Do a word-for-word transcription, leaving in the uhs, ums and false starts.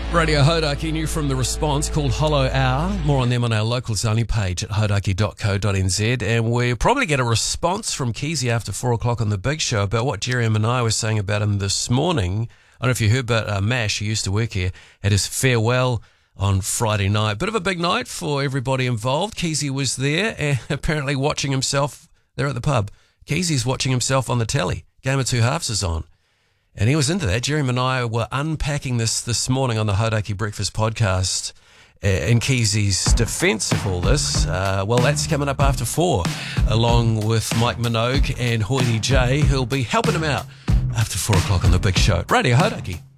Radio Hodaki, new from The Response, called Hollow Hour. More on them on our locals only page at hodaki dot co dot n z. And we'll probably get a response from Keezy after four o'clock on The Big Show about what Jerry and I were saying about him this morning. I don't know if you heard about uh, Mash, who used to work here, at his farewell on Friday night. Bit of a big night for everybody involved. Keezy was there and apparently watching himself there at the pub. Keezy's watching himself on the telly. Game of Two Halves is on. And he was into that. Jerry and I were unpacking this this morning on the Hodaki Breakfast podcast. Uh, in Keezy's defence of all this, uh, well, that's coming up after four, along with Mike Minogue and Hoity J, who'll be helping him out after four o'clock on The Big Show. Radio Hodaki.